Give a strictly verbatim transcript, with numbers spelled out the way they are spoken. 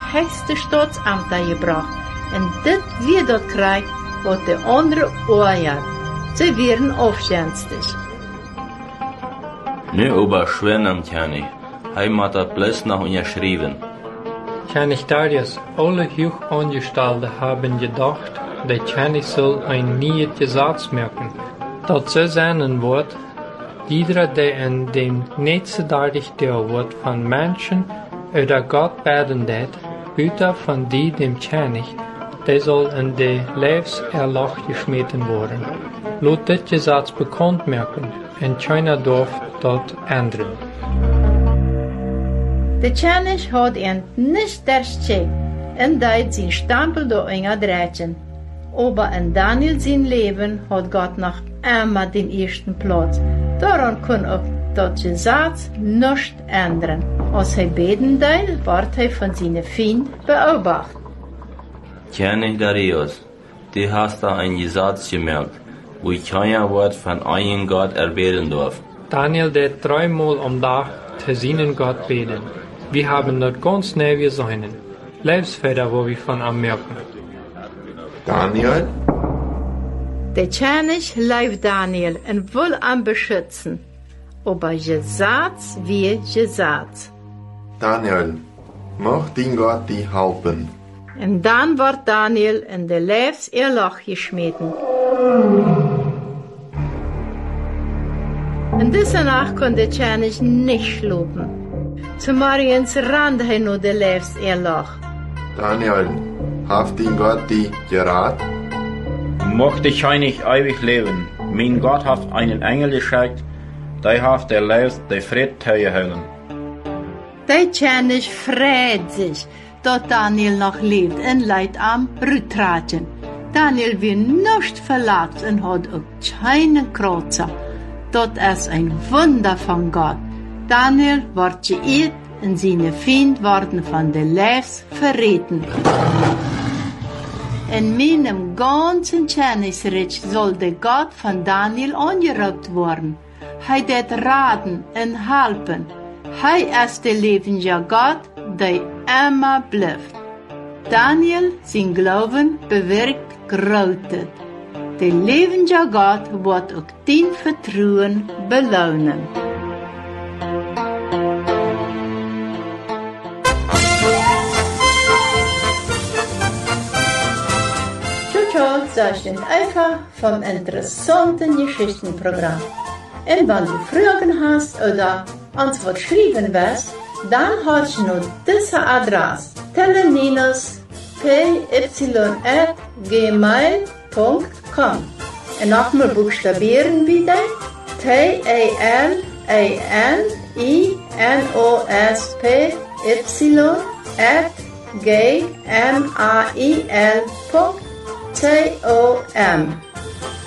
höchste Staatsamter gebracht. Und das wir dort kriegt, was der andere oorjat. Sie werden aufschänstig. Nu überschwemmen kann ich. Heimat hat bloß noch unterschrieben. König Darius, alle Hochangestellte haben gedacht, der König soll ein neues Gesetz merken, das so sein wird, jeder, der in dem Netze dadurch der wird von Menschen oder Gott beten det, Güter von die dem König, der soll in der Lebenserlach geschmeten werden. Laut das Gesetz bekannt merken, und keiner darf dort ändern. Der König hat ihn nicht erschickt, und deit sein Stempel da eingedreht. Aber in Daniel sein Leben hat Gott noch immer den ersten Platz. Daran kann auch das Gesetz nicht ändern. Als er beten deil, wird er von seinen Feinden beobachtet. König Darius, du hast da ein Gesetz gemerkt, wo keiner Wort von einem Gott erbeten darf. Daniel der dreimal am Tag zu seinen Gott beten. Wir haben dort ganz nah wir seinen. Lebensfelder, wo wir von am merken. Daniel? Der König leibt Daniel und will ihn beschützen. Aber Gesetz wie Gesetz. Daniel, mach dein Gott die helfen. Und dann wird Daniel in der Lebenserlach geschmeten. In dieser Nacht konnte der König nicht schlafen. Zu morgens rannte er nur der Lebenserlach. Daniel, hat dein Gott die gerat? Mochte ich nicht ewig leben. Mein Gott hat einen Engel geschickt, der hat der Lebens der Fried teilgehalten. Der König freut sich, dass Daniel noch lebt und leid am Rücktraten. Daniel wird nicht verletzt und hat auch keinen Kreuzer. Das ist ein Wunder von Gott. Daniel wird geirrt und seine Feinde werden von der Lebens verraten. In meinem ganzen Königsreich soll der Gott von Daniel angerufen werden. Er wird raten und helfen. Er ist der lebende Gott, der immer bleibt. Daniel, sein Glauben, bewirkt Großes. Der lebende Gott wird auch dein Vertrauen belohnen. Das ist einfach vom interessanten Geschichtenprogramm. Und wenn du Fragen hast oder uns was schreiben willst, dann hast du nur diese Adresse teleninus punkt p y at gmail punkt com. Und nochmal buchstabieren wieder T A L A N I N O S P Y at G M A I L punkt com. C O M